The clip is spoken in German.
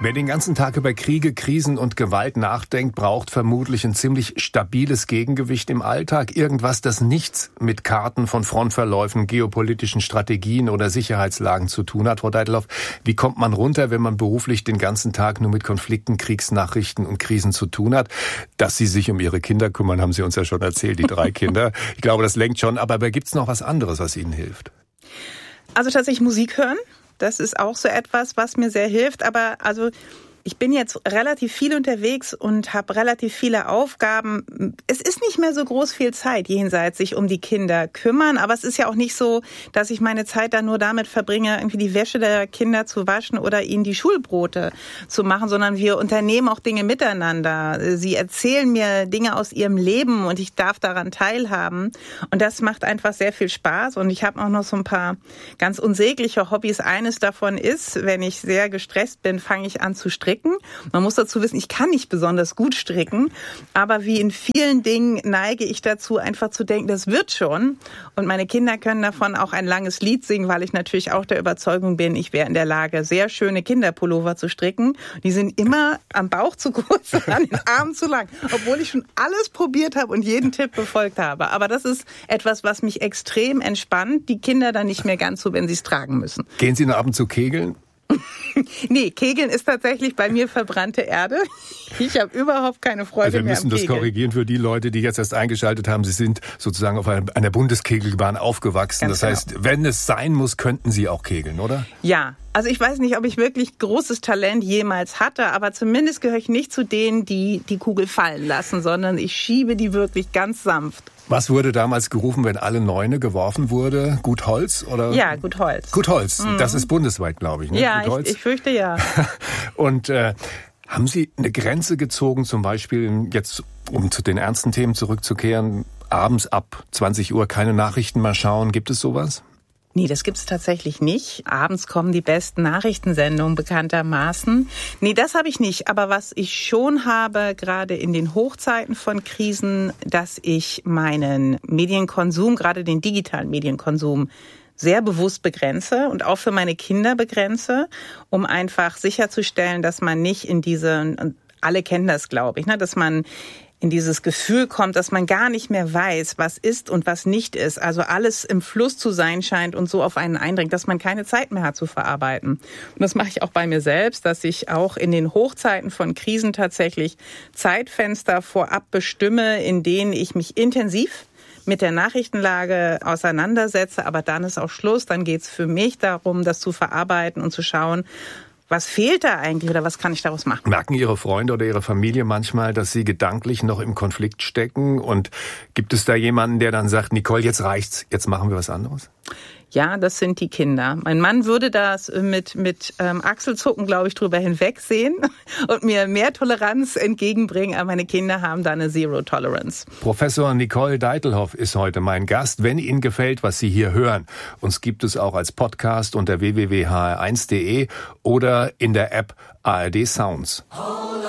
Wer den ganzen Tag über Kriege, Krisen und Gewalt nachdenkt, braucht vermutlich ein ziemlich stabiles Gegengewicht im Alltag. Irgendwas, das nichts mit Karten von Frontverläufen, geopolitischen Strategien oder Sicherheitslagen zu tun hat. Frau Deitelhoff, wie kommt man runter, wenn man beruflich den ganzen Tag nur mit Konflikten, Kriegsnachrichten und Krisen zu tun hat? Dass Sie sich um Ihre Kinder kümmern, haben Sie uns ja schon erzählt, die 3 Kinder. Ich glaube, das lenkt schon. Aber gibt's noch was anderes, was Ihnen hilft? Also tatsächlich Musik hören. Das ist auch so etwas, was mir sehr hilft. Aber also ich bin jetzt relativ viel unterwegs und habe relativ viele Aufgaben. Es ist nicht mehr so groß viel Zeit jenseits sich um die Kinder kümmern. Aber es ist ja auch nicht so, dass ich meine Zeit dann nur damit verbringe, irgendwie die Wäsche der Kinder zu waschen oder ihnen die Schulbrote zu machen, sondern wir unternehmen auch Dinge miteinander. Sie erzählen mir Dinge aus ihrem Leben und ich darf daran teilhaben. Und das macht einfach sehr viel Spaß. Und ich habe auch noch so ein paar ganz unsägliche Hobbys. Eines davon ist, wenn ich sehr gestresst bin, fange ich an zu stricken. Man muss dazu wissen, ich kann nicht besonders gut stricken, aber wie in vielen Dingen neige ich dazu, einfach zu denken, das wird schon. Und meine Kinder können davon auch ein langes Lied singen, weil ich natürlich auch der Überzeugung bin, ich wäre in der Lage, sehr schöne Kinderpullover zu stricken. Die sind immer am Bauch zu kurz und an den Armen zu lang, obwohl ich schon alles probiert habe und jeden Tipp befolgt habe. Aber das ist etwas, was mich extrem entspannt. Die Kinder dann nicht mehr ganz so, wenn sie es tragen müssen. Gehen Sie nur ab und zu kegeln? Nee, Kegeln ist tatsächlich bei mir verbrannte Erde. Ich habe überhaupt keine Freude mehr am Kegeln. Wir müssen das korrigieren für die Leute, die jetzt erst eingeschaltet haben. Sie sind sozusagen auf einer Bundeskegelbahn aufgewachsen. Ganz das heißt, genau. Wenn es sein muss, könnten Sie auch kegeln, oder? Ja. Also ich weiß nicht, ob ich wirklich großes Talent jemals hatte, aber zumindest gehöre ich nicht zu denen, die die Kugel fallen lassen, sondern ich schiebe die wirklich ganz sanft. Was wurde damals gerufen, wenn alle Neune geworfen wurde? Gut Holz? Oder? Ja, gut Holz. Gut Holz, das ist bundesweit, glaube ich. Ne? Ja, Gut Holz. Ich fürchte ja. Und haben Sie eine Grenze gezogen, zum Beispiel jetzt, um zu den ernsten Themen zurückzukehren, abends ab 20 Uhr keine Nachrichten mehr schauen? Gibt es sowas? Nee, das gibt's tatsächlich nicht. Abends kommen die besten Nachrichtensendungen bekanntermaßen. Nee, das habe ich nicht. Aber was ich schon habe, gerade in den Hochzeiten von Krisen, dass ich meinen Medienkonsum, gerade den digitalen Medienkonsum, sehr bewusst begrenze und auch für meine Kinder begrenze, um einfach sicherzustellen, dass man nicht in diese, und alle kennen das, glaube ich, ne, dass man in dieses Gefühl kommt, dass man gar nicht mehr weiß, was ist und was nicht ist. Also alles im Fluss zu sein scheint und so auf einen eindringt, dass man keine Zeit mehr hat zu verarbeiten. Und das mache ich auch bei mir selbst, dass ich auch in den Hochzeiten von Krisen tatsächlich Zeitfenster vorab bestimme, in denen ich mich intensiv mit der Nachrichtenlage auseinandersetze. Aber dann ist auch Schluss. Dann geht es für mich darum, das zu verarbeiten und zu schauen, was fehlt da eigentlich oder was kann ich daraus machen? Merken Ihre Freunde oder Ihre Familie manchmal, dass Sie gedanklich noch im Konflikt stecken? Und gibt es da jemanden, der dann sagt, Nicole, jetzt reicht's, jetzt machen wir was anderes? Ja, das sind die Kinder. Mein Mann würde das mit Achselzucken, glaube ich, drüber hinwegsehen und mir mehr Toleranz entgegenbringen. Aber meine Kinder haben da eine Zero Tolerance. Professor Nicole Deitelhoff ist heute mein Gast. Wenn Ihnen gefällt, was Sie hier hören, uns gibt es auch als Podcast unter www.hr1.de oder in der App ARD Sounds.